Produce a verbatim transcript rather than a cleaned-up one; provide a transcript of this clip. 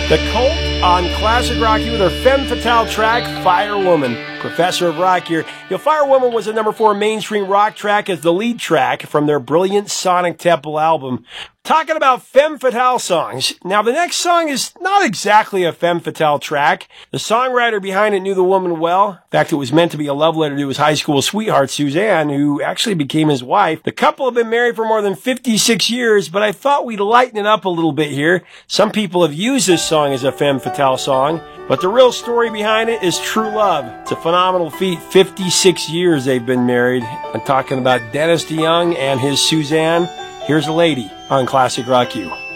The Cult on Classic Rock with their Femme Fatale track, Firewoman. Professor of Rock here. You know, Firewoman was a number four mainstream rock track as the lead track from their brilliant Sonic Temple album. Talking about Femme Fatale songs. Now, the next song is not exactly a Femme Fatale track. The songwriter behind it knew the woman well. In fact, it was meant to be a love letter to his high school sweetheart, Suzanne, who actually became his wife. The couple have been married for more than fifty-six years, but I thought we'd lighten it up a little bit here. Some people have used this song as a Femme Fatale song, but the real story behind it is true love. It's a phenomenal feat. fifty-six years they've been married. I'm talking about Dennis DeYoung and his Suzanne. Here's a lady on Classic Rock U.